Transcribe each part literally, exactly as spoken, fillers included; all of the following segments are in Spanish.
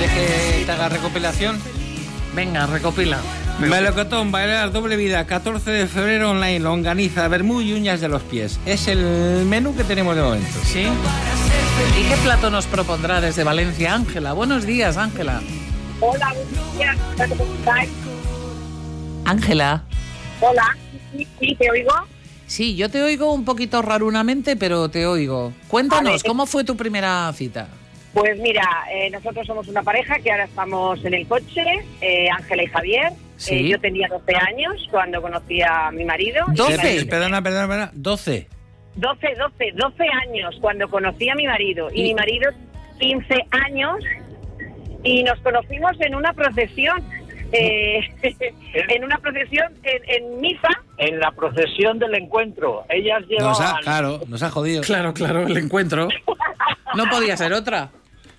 que te haga recopilación? Venga, recopila. Melocotón, bailar, doble vida, catorce de febrero online, longaniza, vermú y uñas de los pies. Es el menú que tenemos de momento. ¿Sí? ¿Y qué plato nos propondrá desde Valencia Ángela? Buenos días, Ángela. Hola, buenos días. ¿Cómo estáis? Ángela. Hola, sí, sí, ¿te oigo? Sí, yo te oigo un poquito rarunamente, pero te oigo. Cuéntanos, ver, ¿cómo fue tu primera cita? Pues mira, eh, nosotros somos una pareja que ahora estamos en el coche, eh, Ángela y Javier. Sí. Eh, yo tenía doce años cuando conocí a mi marido. ¿doce? Perdona, perdona, perdona. doce. doce, doce, doce años cuando conocí a mi marido. Y, y mi marido, quince años. Y nos conocimos en una procesión. Eh, en una procesión en, en misa. En la procesión del encuentro. Ellas llevaban... Nos ha, claro, nos ha jodido. Claro, claro, el encuentro. No podía ser otra.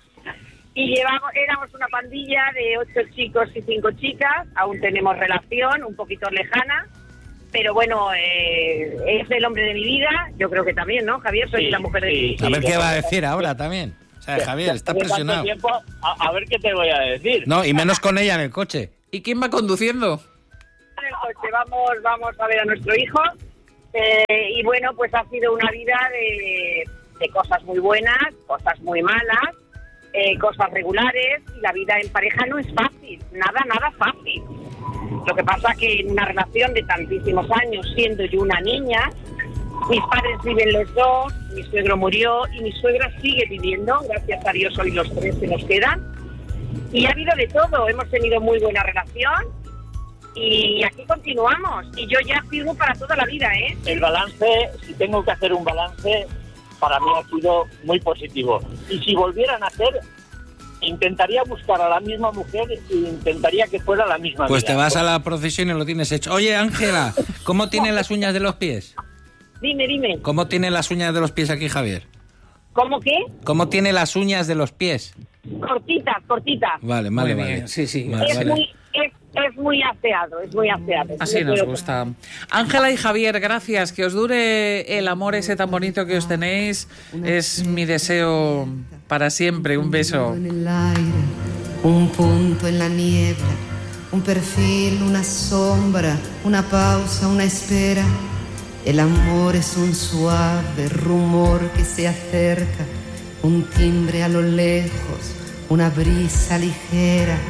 Y llevamos, éramos una pandilla de ocho chicos y cinco chicas. Aún tenemos relación, un poquito lejana. Pero bueno, eh, es el hombre de mi vida. Yo creo que también, ¿no, Javier? Soy Sí, la mujer de sí, mi vida. A ver qué va a decir ahora también. O sea, Javier, está Hace tanto presionado. tiempo, a, a ver qué te voy a decir. No, y menos con ella en el coche. ¿Y quién va conduciendo? En el coche vamos, vamos a ver a nuestro hijo. Eh, y bueno, pues ha sido una vida de, de cosas muy buenas, cosas muy malas, eh, cosas regulares. Y la vida en pareja no es fácil, nada, nada fácil. Lo que pasa que en una relación de tantísimos años, siendo yo una niña, mis padres viven los dos, mi suegro murió y mi suegra sigue viviendo, gracias a Dios hoy los tres se nos quedan. Y ha habido de todo, hemos tenido muy buena relación y aquí continuamos. Y yo ya firmo para toda la vida, ¿eh? El balance, si tengo que hacer un balance, para mí ha sido muy positivo. Y si volvieran a hacer, intentaría buscar a la misma mujer e intentaría que fuera la misma Pues vida. te vas a la procesión y lo tienes hecho. Oye, Ángela, ¿cómo tiene las uñas de los pies? Dime, dime, ¿Cómo tiene las uñas de los pies aquí, Javier? ¿cómo qué? ¿Cómo tiene las uñas de los pies? Cortitas, cortitas. Vale, vale, Muy bien, vale. sí, sí. Vale, Es vale. muy, es, es muy aseado, es muy aseado. Así No nos puedo- gusta. Ángela y Javier, gracias. Que os dure el amor ese tan bonito que os tenéis. Es mi deseo para siempre. Un beso. En el aire, un punto en la niebla, un perfil, una sombra, una pausa, una espera. El amor es un suave rumor que se acerca, un timbre a lo lejos, una brisa ligera.